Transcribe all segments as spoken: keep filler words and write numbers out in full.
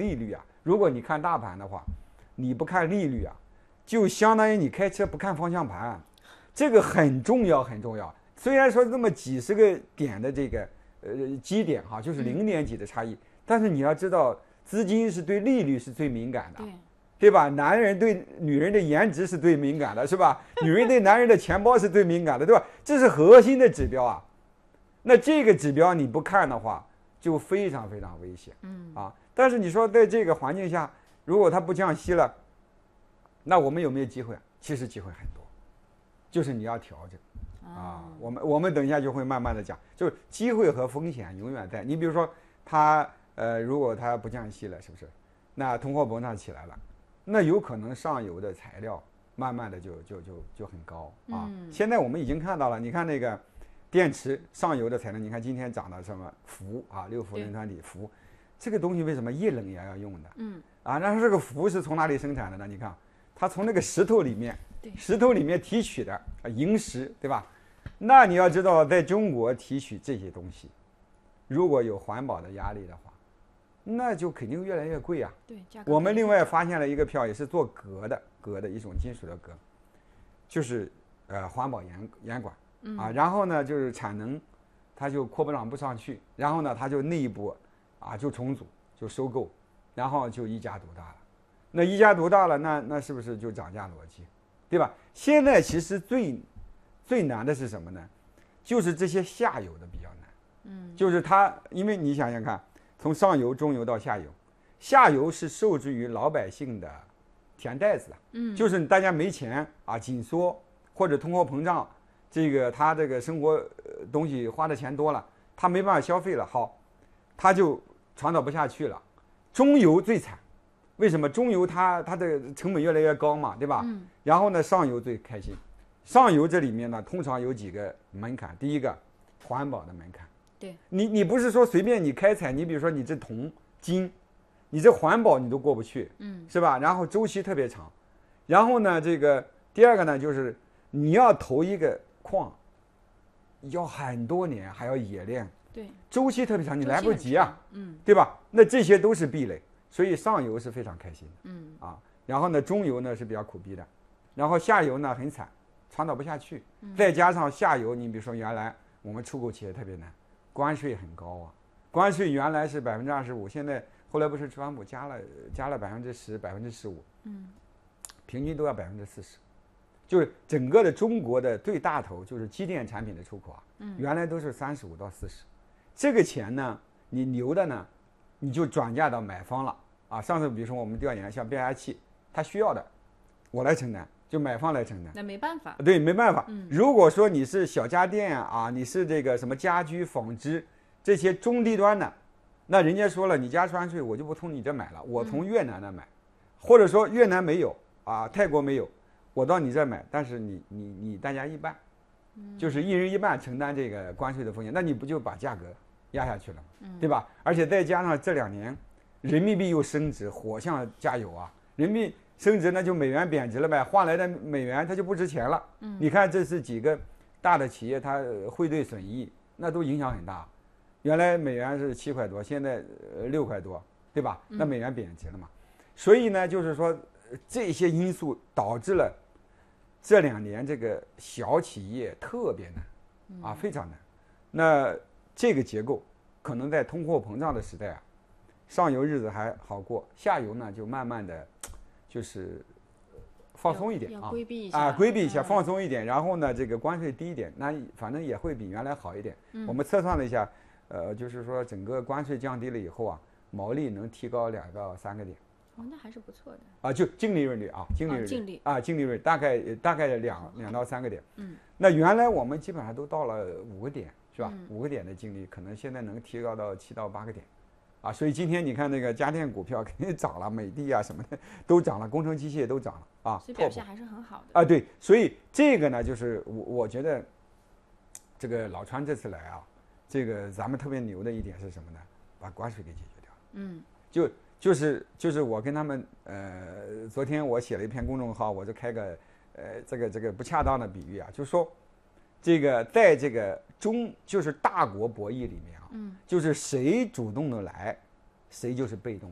利率啊，如果你看大盘的话，你不看利率啊，就相当于你开车不看方向盘，这个很重要很重要。虽然说这么几十个点的这个呃基点哈，就是零点几的差异，但是你要知道，资金是对利率是最敏感的。 对。 对吧？男人对女人的颜值是最敏感的，是吧？女人对男人的钱包是最敏感的，对吧？这是核心的指标啊。那这个指标你不看的话，就非常非常危险。嗯啊，但是你说在这个环境下，如果它不降息了，那我们有没有机会啊？其实机会很多，就是你要调整啊。我们我们等一下就会慢慢的讲，就是机会和风险永远在。你比如说它呃，如果它不降息了，是不是？那通货膨胀起来了。那有可能上游的材料慢慢的就就就就很高啊、嗯！现在我们已经看到了，你看那个电池上游的材料，你看今天涨的什么氟啊，六氟磷酸锂氟，这个东西为什么液冷也要用的？嗯啊，然后这个氟是从哪里生产的呢？你看它从那个石头里面，石头里面提取的啊，萤石，对吧？那你要知道，在中国提取这些东西，如果有环保的压力的话，那就肯定越来越贵啊。 对， 我们另外发现了一个票，也是做镉的，镉的一种金属的镉，就是呃环保严严管、嗯、啊。然后呢，就是产能它就扩张不上去，然后呢，它就内部啊就重组就收购，然后就一家独大了。那一家独大了，那那是不是就涨价逻辑，对吧？现在其实最最难的是什么呢？就是这些下游的比较难。嗯，就是它，因为你想想看。从上游、中游到下游，下游是受制于老百姓的填袋子，嗯，就是大家没钱啊，紧缩或者通货膨胀，这个他这个生活东西花的钱多了，他没办法消费了，好，他就传导不下去了。中游最惨，为什么？中游它它的成本越来越高嘛，对吧？嗯。然后呢，上游最开心，上游这里面呢，通常有几个门槛，第一个，环保的门槛。 对你，你不是说随便你开采，你比如说你这铜、金，你这环保你都过不去，嗯，是吧？然后周期特别长，然后呢，这个第二个呢，就是你要投一个矿，要很多年，还要冶炼， 对， 周期特别长，你来不及啊，嗯，对吧？那这些都是壁垒，所以上游是非常开心的，嗯啊，然后呢，中游呢是比较苦逼的，然后下游呢很惨，传导不下去，嗯、再加上下游，你比如说原来我们出口企业特别难。关税很高啊，关税原来是百分之二十五，现在后来不是川普加了加了百分之十、百分之十五，嗯，平均都要百分之四十，就是整个的中国的最大头就是机电产品的出口啊，嗯，原来都是三十五到四十，这个钱呢，你留的呢，你就转嫁到买方了啊。上次比如说我们调研像变压器，它需要的，我来承担。就买方来承担， 那没办法。 对，没办法。嗯、如果说你是小家电啊，你是这个什么家居、纺织这些中低端的，那人家说了，你加关税，我就不从你这买了，我从越南那买，嗯、或者说越南没有啊，泰国没有，我到你这买，但是你你你大家一半，嗯、就是一人一半承担这个关税的风险，那你不就把价格压下去了，嗯、对吧？而且再加上这两年人民币又升值，火向加油啊，人民币。升值那就美元贬值了呗，换来的美元它就不值钱了。嗯，你看这是几个大的企业，它汇兑损益那都影响很大。原来美元是七块多，现在呃六块多，对吧？那美元贬值了嘛。嗯、所以呢，就是说这些因素导致了这两年这个小企业特别难啊，非常难。那这个结构可能在通货膨胀的时代啊，上游日子还好过，下游呢就慢慢的。就是放松一点啊， 规避一下啊，规避一下，放松一点，然后呢，这个关税低一点，那反正也会比原来好一点。嗯、我们测算了一下，呃，就是说整个关税降低了以后啊，毛利能提高两到三个点。 哦，那还是不错的。 啊，就净利润率啊，净利润率、哦、净利啊，净利润大概大概两两到三个点。嗯。那原来我们基本上都到了五个点，是吧？嗯、五个点的净利，可能现在能提高到七到八个点。啊，所以今天你看那个家电股票肯定涨了，美的啊什么的都涨了，工程机械都涨了啊， 所以表现还是很好的啊。对，所以这个呢，就是我我觉得这个老川这次来啊，这个咱们特别牛的一点是什么呢？把关税给解决掉了。嗯，就就是就是我跟他们呃，昨天我写了一篇公众号，我就开个呃这个这个不恰当的比喻啊，就是说这个在这个中就是大国博弈里面啊。嗯，就是谁主动的来，谁就是被动的。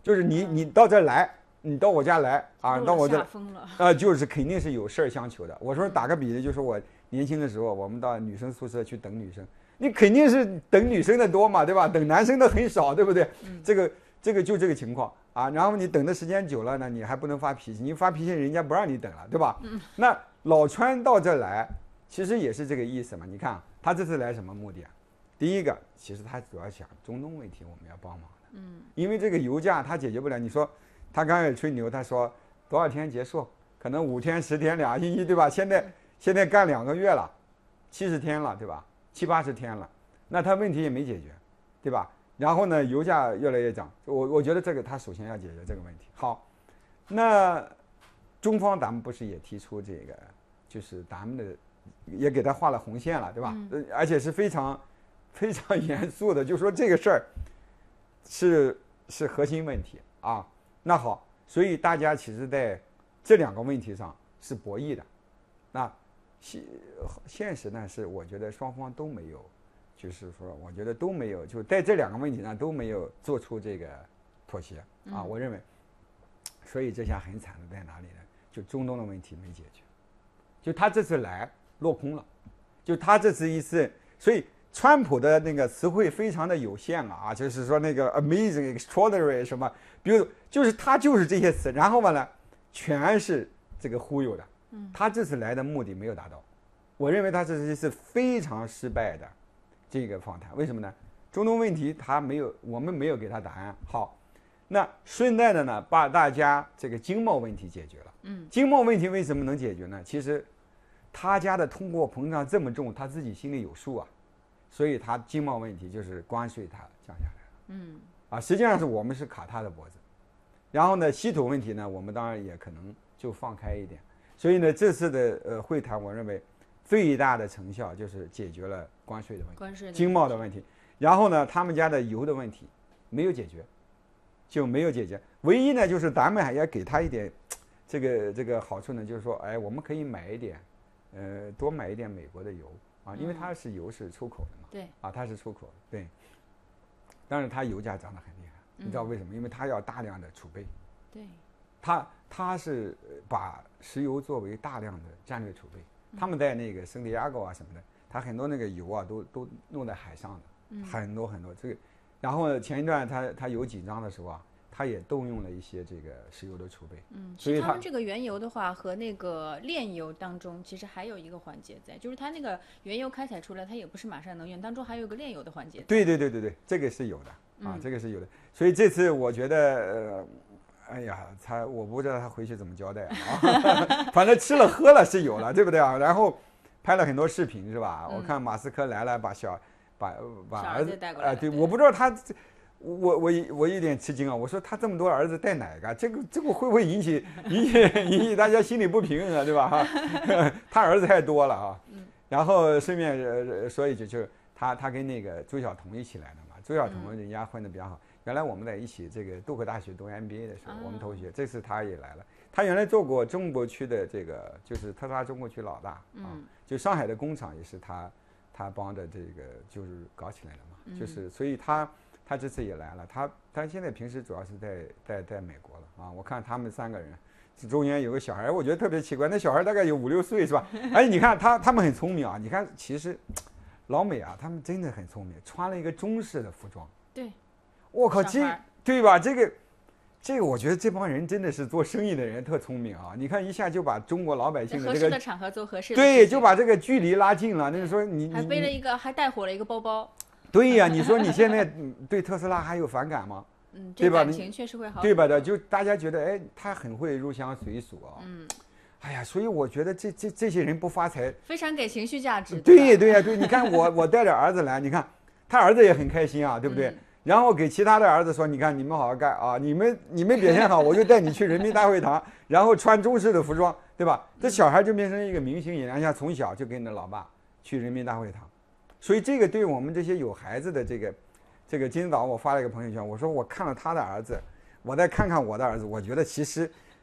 就是你你到这儿来，你到我家来啊，到我这下风了， 呃，就是肯定是有事儿相求的。我说打个比喻，就是我年轻的时候，我们到女生宿舍去等女生，你肯定是等女生的多嘛，对吧？等男生的很少，对不对？ 嗯、 这个这个就这个情况啊。然后你等的时间久了呢，你还不能发脾气，你发脾气人家不让你等了，对吧？ 嗯、 那老川到这来，其实也是这个意思嘛。你看他这次来什么目的啊？第一个，其实他主要想中东问题我们要帮忙的， 嗯， 因为这个油价他解决不了。你说他刚开始吹牛，他说多少天结束？可能五天、十天、两个星期，对吧？现在现在干两个月了，七十天了，对吧？七八十天了，那他问题也没解决，对吧？然后呢，油价越来越涨，我我觉得这个他首先要解决这个问题。好，那中方咱们不是也提出这个，就是咱们的也给他画了红线了，对吧？ 嗯、 而且是非常非常严肃的，就说这个事儿是是核心问题啊。那好，所以大家其实在这两个问题上是博弈的。那现现实呢是，我觉得双方都没有，就是说，我觉得都没有，就在这两个问题上都没有做出这个妥协啊。我认为，所以这下很惨的在哪里呢？就中东的问题没解决，就他这次来落空了，就他这次一次，所以川普的那个词汇非常的有限啊，就是说那个 amazing、extraordinary 什么，比如就是他就是这些词，然后嘛呢，全是这个忽悠的。他这次来的目的没有达到，我认为他这是一次非常失败的这个访谈。为什么呢？中东问题他没有，我们没有给他答案。好，那顺带的呢，把大家这个经贸问题解决了。 嗯， 经贸问题为什么能解决呢？其实他家的通货膨胀这么重，他自己心里有数啊，所以他经贸问题就是关税他降下来了。 嗯， 啊，实际上是我们是卡他的脖子。然后呢，稀土问题呢，我们当然也可能就放开一点。所以呢，这次的呃会谈，我认为最大的成效就是解决了关税的问题、 关税的经贸的问题。然后呢，他们家的油的问题没有解决，就没有解决。唯一呢，就是咱们还要给他一点这个这个好处呢，就是说，哎，我们可以买一点，呃，多买一点美国的油啊，因为它是油是出口的嘛。 对。 啊，它是出口的，对。但是它油价涨得很厉害，你知道为什么？因为它要大量的储备。 对。 它它是把石油作为大量的战略储备，他们在那个圣地亚哥啊什么的，它很多那个油啊都都弄在海上的， 嗯、 很多很多这个。然后前一段它它油紧张的时候啊，它也动用了一些这个石油的储备。 嗯， 所以他们这个原油的话和那个炼油当中，其实还有一个环节在，就是它那个原油开采出来，它也不是马上能源，当中还有个炼油的环节。 对对对对对，这个是有的啊， 嗯、 这个是有的。所以这次我觉得呃。哎呀，他我不知道他回去怎么交代啊，反正吃了喝了是有了，对不对啊？然后拍了很多视频是吧？ 嗯、 我看马斯克来了，把小把把儿子带过来， 哎、呃，对，我不知道他，我我我有点吃惊啊！我说他这么多儿子带哪个？这个这个会不会引起引起引起大家心里不平衡啊？对吧？哈，他儿子太多了啊。 嗯。 然后顺便说一句，就是他他跟那个周晓彤一起来的嘛，周晓彤人家混得比较好。原来我们在一起这个杜克大学读 M B A 的时候，我们同学，这次他也来了。他原来做过中国区的这个，就是特斯拉中国区老大啊，就上海的工厂也是他他帮着这个就是搞起来的嘛，就是所以他他这次也来了。他他现在平时主要是在在在美国了啊。我看他们三个人，中间有个小孩，我觉得特别奇怪，那小孩大概有五六岁是吧？而且你看他他们很聪明啊，你看其实老美啊，他们真的很聪明，穿了一个中式的服装。 对。 我靠，这对吧？这个，这个，我觉得这帮人真的是做生意的人特聪明啊！你看一下就把中国老百姓的这个合适的场合做合适的， 对，就把这个距离拉近了。那个说你还背了一个，还带火了一个包包。 对呀，你说你现在对特斯拉还有反感吗？ 嗯， 对吧？ 感情确实会好， 对吧？的，就大家觉得，哎，他很会入乡随俗啊。 嗯。 哎呀，所以我觉得这这这些人不发财， 非常给情绪价值。 对对呀，对，你看我我带着儿子来，你看他儿子也很开心啊，对不对？ 嗯， 然后给其他的儿子说，你看你们好好干啊，你们你们表现好，我就带你去人民大会堂，然后穿中式的服装，对吧？这小孩就变成一个明星一样，像从小就跟着老爸去人民大会堂，所以这个对我们这些有孩子的这个，这个今天早上我发了一个朋友圈，我说我看了他的儿子，我再看看我的儿子，我觉得其实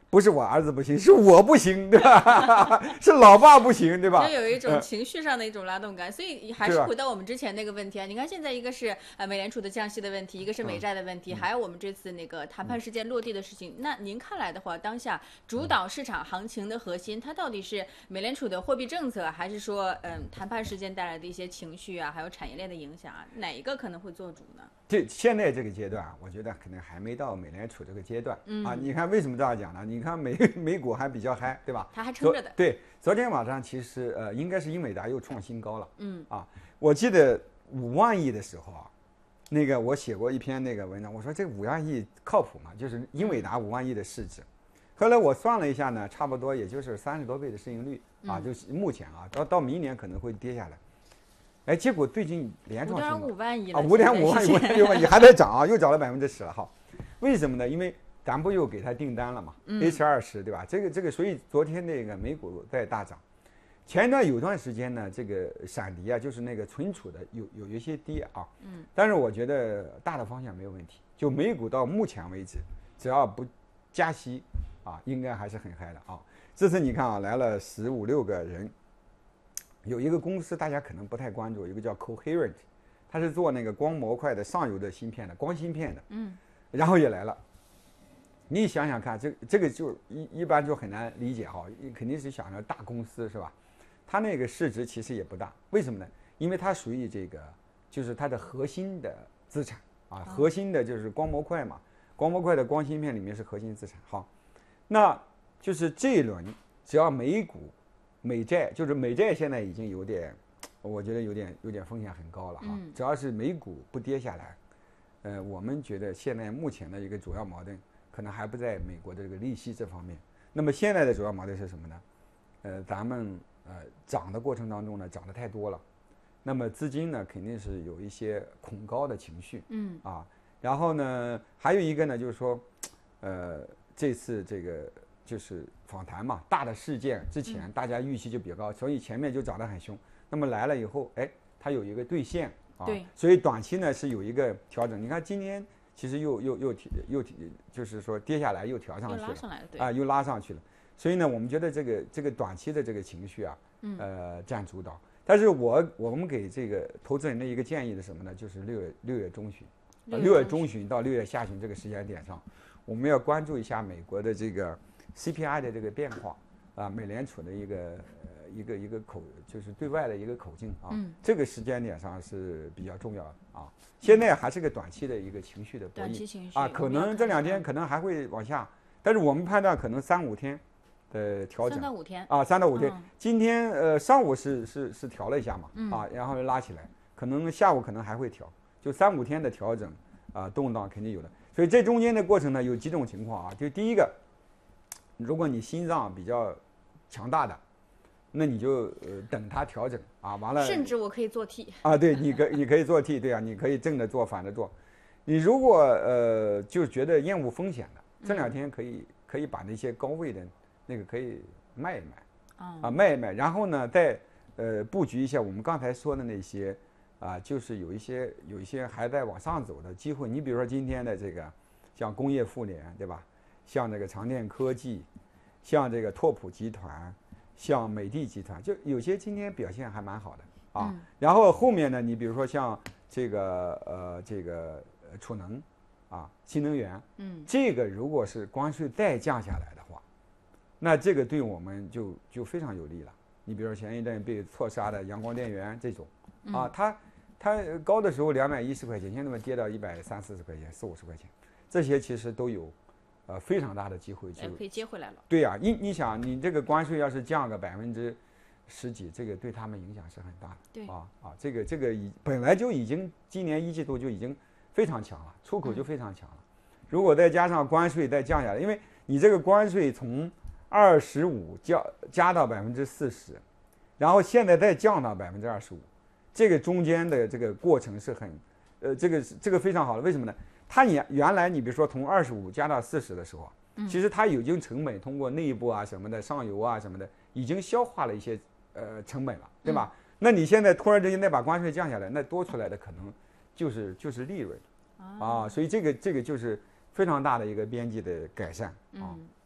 不是我儿子不行，是我不行，对吧？是老爸不行，对吧？ 就有一种情绪上的一种拉动感，所以还是回到我们之前那个问题啊。你看现在一个是呃美联储的降息的问题，一个是美债的问题， 嗯、 还有我们这次那个谈判事件落地的事情。嗯、那您看来的话，当下主导市场行情的核心，它到底是美联储的货币政策，还是说嗯谈判事件带来的一些情绪啊，还有产业链的影响啊？哪一个可能会做主呢？ 这现在这个阶段，我觉得可能还没到美联储这个阶段、 嗯、 啊。你看为什么这样讲呢？你看美美股还比较嗨，对吧？ 它还撑着的。 对，昨天晚上其实呃，应该是英伟达又创新高了。 嗯啊，我记得五万亿的时候啊，那个我写过一篇那个文章，我说这五万亿靠谱吗？就是英伟达五万亿的市值。后来我算了一下呢，差不多也就是三十多倍的市盈率啊，就是目前啊，到到明年可能会跌下来。哎，结果最近连创新高， 五点五万亿了啊，五点五万亿，五点六万亿还在涨啊，又涨了百分之十了哈。为什么呢？因为咱不又给他订单了嘛、嗯、，H 二十对吧？这个这个，所以昨天那个美股在大涨。前一段有段时间呢，这个闪迪啊，就是那个存储的有有一些跌啊，嗯，但是我觉得大的方向没有问题。就美股到目前为止，只要不加息啊，应该还是很嗨的啊。这次你看啊，来了十五六个人。有一个公司大家可能不太关注，一个叫 Coherent， 它是做那个光模块的上游的芯片的光芯片的，嗯，然后也来了。你想想看，这这个就一一般就很难理解哈，肯定是想着大公司是吧？它那个市值其实也不大，为什么呢？因为它属于这个就是它的核心的资产啊，核心的就是光模块嘛，光模块的光芯片里面是核心资产。好，那就是这一轮只要美股。美债就是美债，现在已经有点，我觉得有点有点风险很高了哈。只要是美股不跌下来，呃，我们觉得现在目前的一个主要矛盾可能还不在美国的这个利息这方面。那么现在的主要矛盾是什么呢？呃，咱们呃涨的过程当中呢，涨得太多了，那么资金呢肯定是有一些恐高的情绪，嗯啊，然后呢还有一个呢就是说，呃，这次这个。就是访谈嘛，大的事件之前大家预期就比较高，所以前面就涨得很凶。那么来了以后，哎，它有一个兑现啊， 对， 所以短期呢是有一个调整。你看今天其实又又又又就是说跌下来又调上去了， 又拉上来了，对啊，又拉上去了。所以呢，我们觉得这个这个短期的这个情绪啊， 嗯、 呃，占主导。但是我我们给这个投资人的一个建议是什么呢？就是六月六月中旬，六月中旬到六月下旬这个时间点上，我们要关注一下美国的这个。C P I 的这个变化啊，美联储的一个呃一个一个口就是对外的一个口径啊， 嗯、 这个时间点上是比较重要的啊。现在还是个短期的一个情绪的博弈啊，可能这两天可能还会往下，但是我们判断可能三五天的调整， 三到五天啊，三到五天。 嗯、 今天呃上午是是是调了一下嘛， 嗯、 啊，然后拉起来，可能下午可能还会调，就三五天的调整啊，动荡肯定有的。所以这中间的过程呢，有几种情况啊，就第一个。如果你心脏比较强大的，那你就呃等它调整啊，完了。 甚至我可以做 T 啊，对，你可你可以做 T， 对啊，你可以正着做，反着做。你如果呃就觉得厌恶风险的，这两天可以、嗯、可以把那些高位的那个可以卖一卖，啊、嗯、卖一卖，然后呢再呃布局一下我们刚才说的那些啊，就是有一些有一些还在往上走的机会。你比如说今天的这个像工业互联，对吧？像这个长电科技，像这个拓普集团，像美的集团，就有些今天表现还蛮好的啊。嗯、然后后面呢，你比如说像这个呃这个储能啊，新能源，嗯，这个如果是关税再降下来的话，那这个对我们就就非常有利了。你比如说前一阵被错杀的阳光电源这种，啊，它它高的时候两百一十块钱，现在跌到一百三四十块钱，四五十块钱，这些其实都有。呃，非常大的机会就可以接回来了。 对呀、啊，你你想，你这个关税要是降个百分之十几，这个对他们影响是很大的。 对啊啊，这个这个已本来就已经今年一季度就已经非常强了，出口就非常强了。嗯、如果再加上关税再降下来，因为你这个关税从二十五加加到百分之四十，然后现在再降到百分之二十五，这个中间的这个过程是很，呃，这个这个非常好的。为什么呢？它原原来你比如说从二十五加到四十的时候，嗯、其实它已经成本通过内部啊什么的上游啊什么的已经消化了一些呃成本了，对吧？嗯、那你现在突然之间再把关税降下来，那多出来的可能就是就是利润，啊，啊所以这个这个就是非常大的一个边际的改善啊。 嗯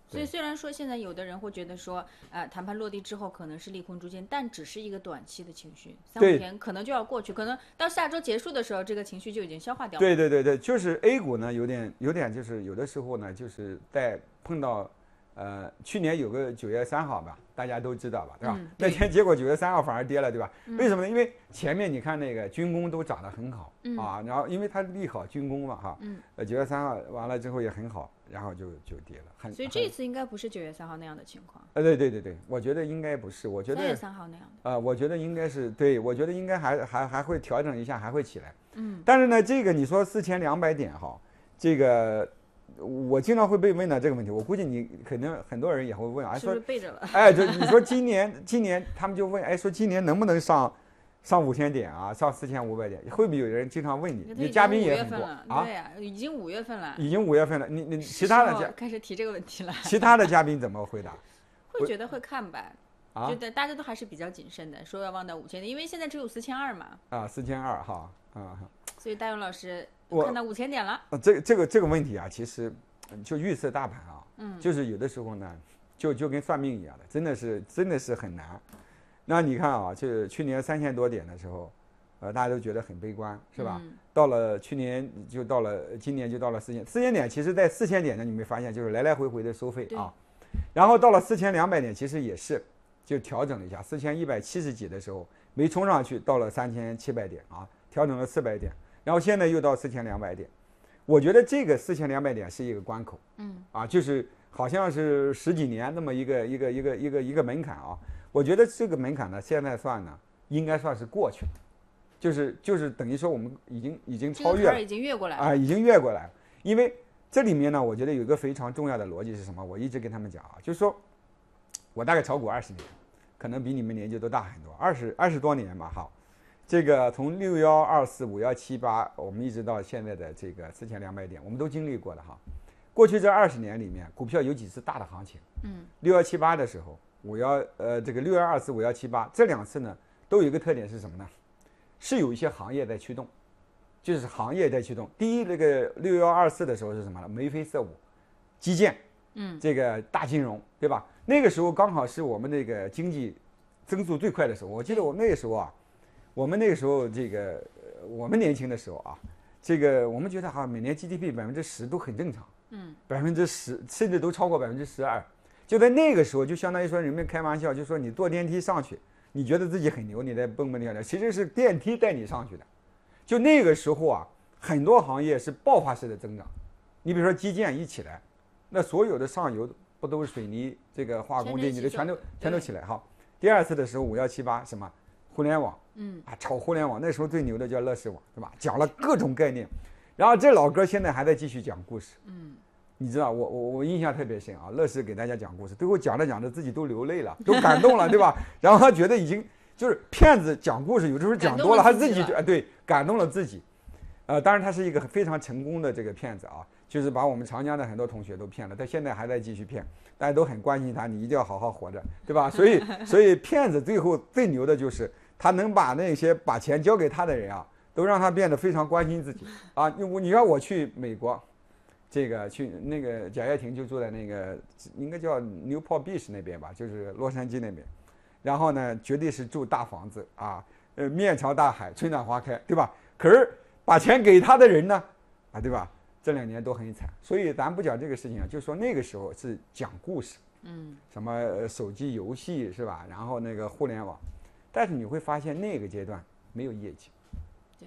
所以虽然说现在有的人会觉得说，呃，谈判落地之后可能是利空出尽，但只是一个短期的情绪，三五天可能就要过去，可能到下周结束的时候，这个情绪就已经消化掉了。 对对对对，就是 A 股呢，有点有点就是有的时候呢，就是在碰到。呃，去年有个九月三号吧，大家都知道吧，对吧？ 嗯、 那天结果九月三号反而跌了，对吧？嗯、为什么呢？因为前面你看那个军工都涨得很好、 嗯、 啊，然后因为它利好军工嘛，哈， 嗯， 呃，九月三号完了之后也很好，然后就就跌了，很。 所以这一次应该不是九月三号那样的情况。 呃，对对对对，我觉得应该不是，我觉得三月三号那样的。 呃，我觉得应该是对，我觉得应该还还还会调整一下，还会起来。 嗯， 但是呢，这个你说四千两百点哈，这个。我经常会被问到这个问题，我估计你可能很多人也会问啊， 是不是背着了？ 哎，就你说今年，今年他们就问，哎，说今年能不能上上五千点啊，上四千五百点？会不会有人经常问你？你嘉宾也很多啊？对呀、啊，已经五月份了， 已经五月份了。你你其他的嘉开始提这个问题了。 其他的嘉宾怎么回答？ 会觉得会看吧？啊，觉得大家都还是比较谨慎的，说要望到五千点，因为现在只有四千二嘛。 啊，四千二哈啊。 所以大勇老师看到五千点了。 这个这个这个问题啊，其实。就预测大盘啊， 嗯， 就是有的时候呢，就就跟算命一样的，真的是真的是很难。那你看啊，就去年三千多点的时候，呃，大家都觉得很悲观，是吧？ 嗯、 到了去年就到了，今年就到了四千四千点，其实在四千点呢，你没发现就是来来回回的收费啊。然后到了四千两百点，其实也是就调整了一下，四千一百七十几的时候没冲上去，到了三千七百点啊，调整了四百点，然后现在又到四千两百点。我觉得这个四千两百点是一个关口， 嗯， 啊，就是好像是十几年那么一个一个一个一个一个门槛啊。我觉得这个门槛呢，现在算呢，应该算是过去了，就是就是等于说我们已经已经超越了， 已经越过来了啊，已经越过来了。因为这里面呢，我觉得有一个非常重要的逻辑是什么？我一直跟他们讲啊，就是说，我大概炒股二十年，可能比你们年纪都大很多，二十二十多年嘛，哈。这个从六幺二四五幺七八，我们一直到现在的这个四千两百点，我们都经历过的哈。过去这二十年里面，股票有几次大的行情， 嗯， 六幺七八的时候，五幺呃这个六幺二四五幺七八这两次呢，都有一个特点是什么呢？是有一些行业在驱动，就是行业在驱动。第一，这个六幺二四的时候是什么呢？眉飞色舞，基建， 嗯， 这个大金融，对吧？那个时候刚好是我们那个经济增速最快的时候。我记得我那个时候啊。我们那个时候，这个我们年轻的时候啊，这个我们觉得好像每年 G D P 百分之十都很正常， 嗯， 百分之十甚至都超过百分之十二。就在那个时候，就相当于说人们开玩笑，就说你坐电梯上去，你觉得自己很牛，你在蹦蹦跳跳，其实是电梯带你上去的。就那个时候啊，很多行业是爆发式的增长。你比如说基建一起来，那所有的上游不都是水泥、这个化工这你的全都全都起来哈。第二次的时候，五幺七八什么？互联网， 嗯啊，炒互联网，那时候最牛的叫乐视网，对吧？讲了各种概念，然后这老哥现在还在继续讲故事， 嗯， 你知道，我我我印象特别深啊，乐视给大家讲故事，最后讲着讲着自己都流泪了，都感动了，对吧？然后他觉得已经就是骗子讲故事，有的时候讲多了，他自己就哎对，感动了自己，呃，当然他是一个非常成功的这个骗子啊，就是把我们长江的很多同学都骗了，他现在还在继续骗。大家都很关心他，你一定要好好活着，对吧？所以，所以骗子最后最牛的就是他能把那些把钱交给他的人啊，都让他变得非常关心自己啊。你你让我去美国，这个去那个贾跃亭就住在那个应该叫 Newport Beach 那边吧，就是洛杉矶那边。然后呢，绝对是住大房子啊，呃，面朝大海，春暖花开，对吧？可是把钱给他的人呢，啊，对吧？这两年都很惨，所以咱不讲这个事情啊，就说那个时候是讲故事， 嗯， 什么手机游戏是吧？然后那个互联网，但是你会发现那个阶段没有业绩。 对。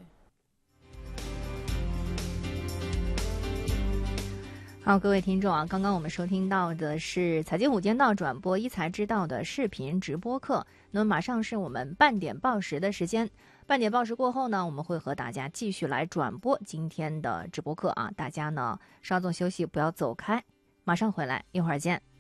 好，各位听众啊，刚刚我们收听到的是财经五间道转播一财之道的视频直播课，那么马上是我们半点报时的时间。半点报时过后呢，我们会和大家继续来转播今天的直播课啊，大家呢稍作休息，不要走开，马上回来，一会儿见。